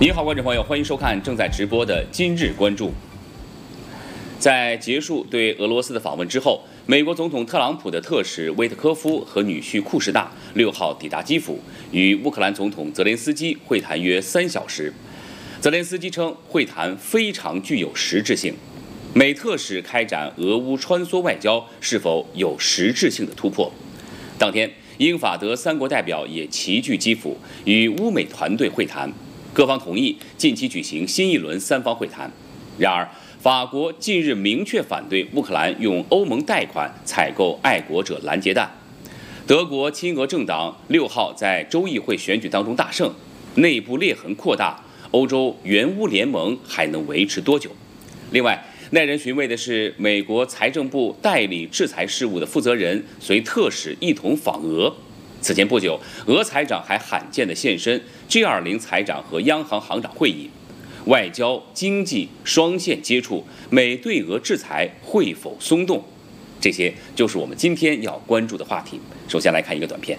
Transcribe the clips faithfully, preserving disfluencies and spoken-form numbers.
你好，观众朋友，欢迎收看正在直播的《今日关注》。在结束对俄罗斯的访问之后，美国总统特朗普的特使威特科夫和女婿库什纳六号抵达基辅，与乌克兰总统泽连斯基会谈约三小时。泽连斯基称，会谈非常具有实质性。美特使开展俄乌穿梭外交是否有实质性的突破？当天，英法德三国代表也齐聚基辅，与乌美团队会谈。各方同意近期举行新一轮三方会谈。然而，法国近日明确反对乌克兰用欧盟贷款采购爱国者拦截弹。德国亲俄政党六号在州议会选举当中大胜，内部裂痕扩大，欧洲援乌联盟还能维持多久？另外，耐人寻味的是，美国财政部代理制裁事务的负责人随特使一同访俄。此前不久，俄财长还罕见地现身 G 二十 财长和央行行长会议，外交、经济双线接触，美对俄制裁会否松动？这些就是我们今天要关注的话题。首先来看一个短片。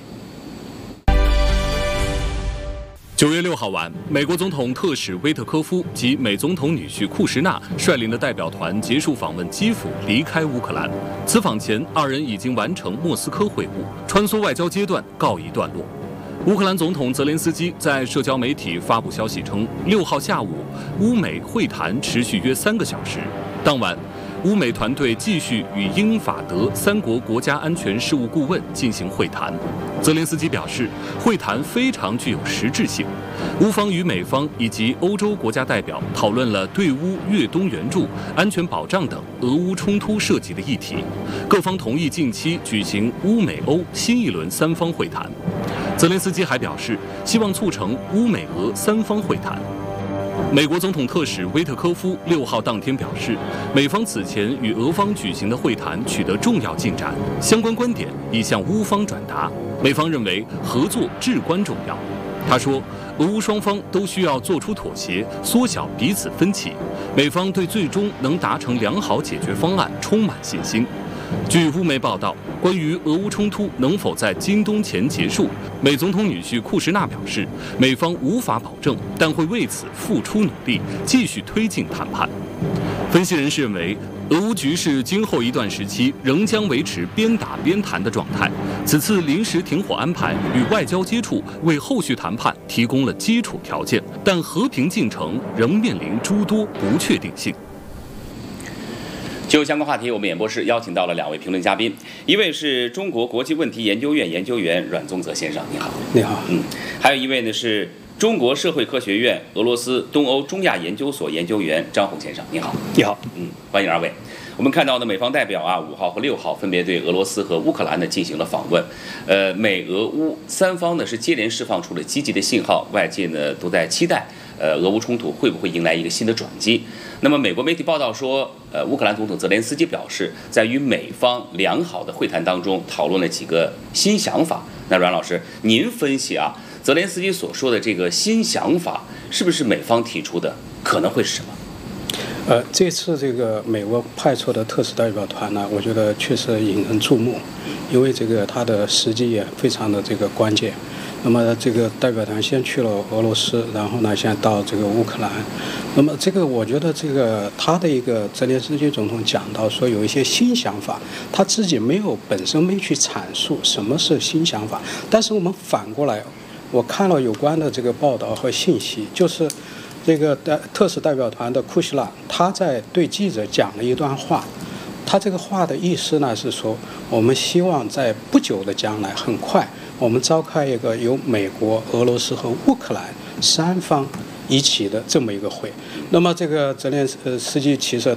九月六号晚，美国总统特使威特科夫及美总统女婿库什纳率领的代表团结束访问基辅，离开乌克兰。此访前，二人已经完成莫斯科会晤，穿梭外交阶段告一段落。乌克兰总统泽连斯基在社交媒体发布消息称，六号下午，乌美会谈持续约三个小时。当晚，乌美团队继续与英法德三国国家安全事务顾问进行会谈。泽连斯基表示，会谈非常具有实质性。乌方与美方以及欧洲国家代表讨论了对乌越冬援助、安全保障等俄乌冲突涉及的议题。各方同意近期举行乌美欧新一轮三方会谈。泽连斯基还表示，希望促成乌美俄三方会谈。美国总统特使威特科夫六号当天表示，美方此前与俄方举行的会谈取得重要进展，相关观点已向乌方转达。美方认为合作至关重要。他说，俄乌双方都需要做出妥协，缩小彼此分歧。美方对最终能达成良好解决方案充满信心。据乌媒报道，关于俄乌冲突能否在今冬前结束，美总统女婿库什纳表示，美方无法保证，但会为此付出努力，继续推进谈判。分析人士认为，俄乌局势今后一段时期仍将维持边打边谈的状态。此次临时停火安排与外交接触为后续谈判提供了基础条件，但和平进程仍面临诸多不确定性。 就相关话题，我们演播室邀请到了两位评论嘉宾，一位是中国国际问题研究院研究员阮宗泽先生，你好。 你好。 嗯，还有一位呢是中国社会科学院俄罗斯东欧中亚研究所研究员张红先生，你好。 你好。 嗯，欢迎二位。我们看到呢，美方代表啊，五号和六号分别对俄罗斯和乌克兰呢进行了访问，呃，美俄乌三方呢是接连释放出了积极的信号，外界呢都在期待，呃，俄乌冲突会不会迎来一个新的转机？那么，美国媒体报道说，呃，乌克兰总统泽连斯基表示，在与美方良好的会谈当中，讨论了几个新想法。那阮老师，您分析啊，泽连斯基所说的这个新想法，是不是美方提出的？可能会是什么？ 呃，这次这个美国派出的特使代表团呢，我觉得确实引人注目，因为这个它的时机也非常的这个关键。那么这个代表团先去了俄罗斯，然后呢，现在到这个乌克兰。那么这个我觉得这个他的一个泽连斯基总统讲到说有一些新想法，他自己没有本身没去阐述什么是新想法，但是我们反过来，我看了有关的这个报道和信息，就是这个代特使代表团的库什纳他在对记者讲了一段话。他这个话的意思呢是说，我们希望在不久的将来，很快我们召开一个由美国、俄罗斯和乌克兰三方一起的这么一个会。那么这个泽连斯基其实